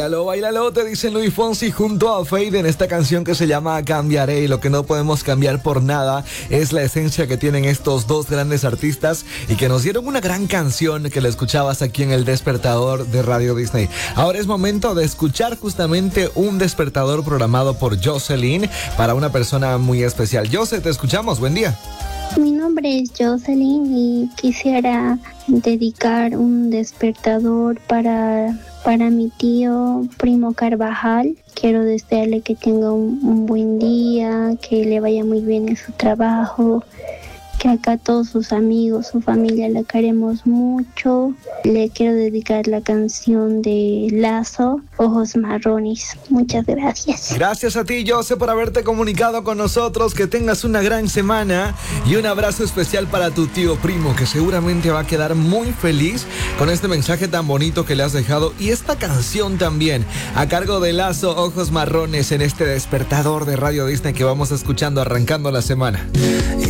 Báilalo, te dice Luis Fonsi junto a Fade en esta canción que se llama Cambiaré. Y lo que no podemos cambiar por nada es la esencia que tienen estos dos grandes artistas y que nos dieron una gran canción que la escuchabas aquí en el despertador de Radio Disney. Ahora es momento de escuchar justamente un despertador programado por Jocelyn para una persona muy especial. Jose, te escuchamos, buen día. Mi nombre es Jocelyn y quisiera dedicar un despertador para mi tío Primo Carvajal. Quiero desearle que tenga un buen día, que le vaya muy bien en su trabajo, que acá todos sus amigos, su familia la queremos mucho. Le quiero dedicar la canción de Lazo, Ojos Marrones. Muchas gracias. Gracias a ti, Jose, por haberte comunicado con nosotros. Que tengas una gran semana y un abrazo especial para tu tío Primo, que seguramente va a quedar muy feliz con este mensaje tan bonito que le has dejado y esta canción también, a cargo de Lazo, Ojos Marrones, en este despertador de Radio Disney que vamos escuchando arrancando la semana.